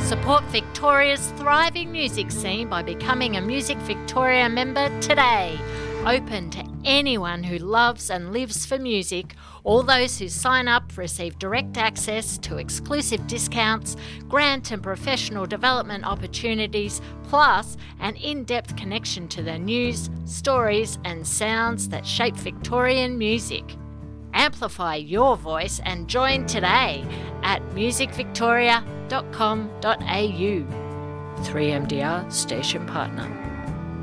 Support Victoria's thriving music scene by becoming a Music Victoria member today. Open to anyone who loves and lives for music. All those who sign up receive direct access to exclusive discounts, grant and professional development opportunities, plus an in-depth connection to the news, stories and sounds that shape Victorian music. Amplify your voice and join today at musicvictoria.com.au. 3MDR Station Partner.